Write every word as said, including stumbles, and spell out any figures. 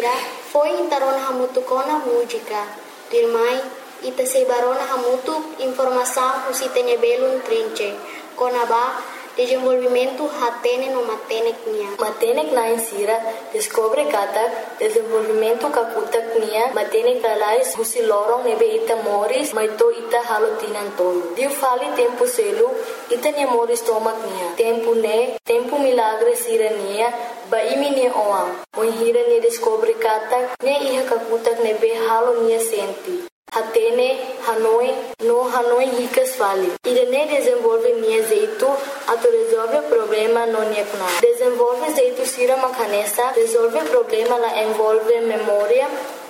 sira foi intarona hamutu kona música. Dirmai ita sebarona hamutu informação usitenya belum trinche. Kona ba desenvolvimento hatene no matenek nia. Matenek na insira descobre kata desenvolvimento kakutak nia matenek lalais husi lorong nebe ita moris maito ita halotinan tolo. Diu fali tempo selu ita nia moris tomak nia. Tempo ne tempo milagre sira nia ba imi nia oang. Oi hira nia descobre kata nia iha kakutak nebe halo nia senti. Hatene, Hanoi, no Hanoi ricas fali. Irene desenvolve nia zeito, ato resolve o problema no niekna. Desenvolve zeito sira macanesa, resolve o problema la envolve memória,